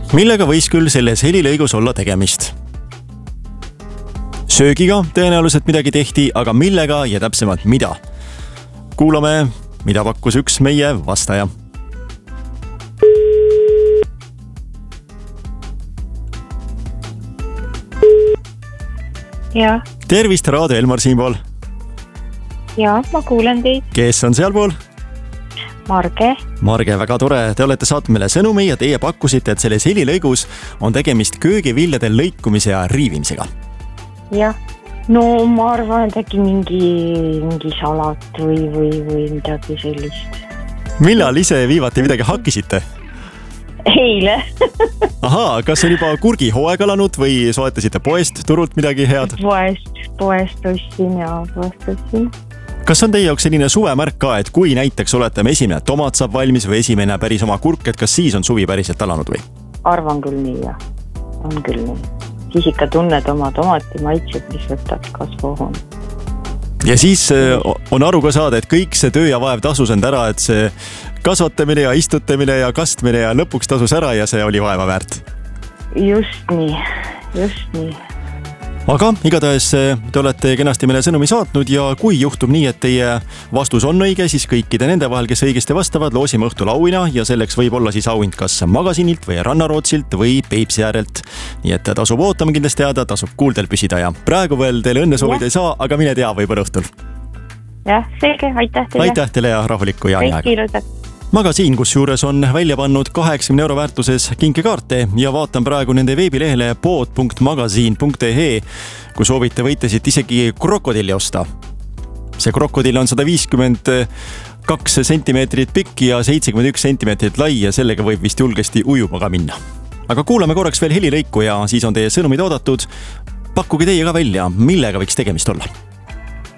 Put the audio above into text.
Millega võis küll selles helilõigus olla tegemist? Söögiga tõenäoliselt midagi tehti, aga millega ja täpsemalt mida? Kuulame, mida pakkus üks meie vastaja. Ja. Tervist, Raadio Elmar siinpool. Ja, ma kuulen teid. Kes on sealpool? Marge. Marge, väga tore. Te olete saatnud meile sõnumi ja teie pakkusite, et selles helilõigus on tegemist köögiviljade lõikumise ja riivimisega. Jah. No ma arvan, et äkki mingi salat või midagi sellist. Millal ise viivati midagi hakkisite? Eile. Ahaa, kas on juba kurgihooaeg alanud või soetasite poest, turult midagi head? Poest ostsin. Kas on teie jaoks selline suvemärk ka, et kui näiteks esimene tomat saab valmis või esimene päris oma kurk, et kas siis on suvi päriselt alanud või? Arvan küll nii, jah. On küll nii. Siis ikka tunned oma tomati maitset, mis võtad kasvuhoone. Ja siis on aru ka saada, et kõik see töö ja vaev tasus end ära, et see kasvatamine ja istutamine ja kastmine ja lõpuks tasus ära ja see oli vaeva väärt. Just nii. Aga igatahes te olete kenasti meile sõnumi saatnud ja kui juhtub nii, et teie vastus on õige, siis kõikide nende vahel, kes õigesti vastavad, loosime õhtul auina ja selleks võib olla siis auhind kas Magasiinilt või Rannarootsilt või Peipsi äärelt. Nii et tasub ootama kindlasti jääda, tasub kuuldel püsida ja praegu veel teile õnne soovida ei saa, aga mine tea, võib-olla õhtul. Jah, selge, aitäh teile. Aitäh teile ja rahulikku jaaniaega. Kõik ilusad. Magasiin, kus juures on välja pannud 80 € väärtuses kinkekaarte ja vaatan praegu nende veebilehele pood.magasiin.he, kui soovite, võite siit isegi krokodilli osta. See krokodill on 152 sentimeetrit pikk ja 71 sentimeetrit lai ja sellega võib vist julgesti ujuma ka minna. Aga kuulame korraks veel helilõiku ja siis on teie sõnumid oodatud. Pakkuge teie ka välja, millega võiks tegemist olla.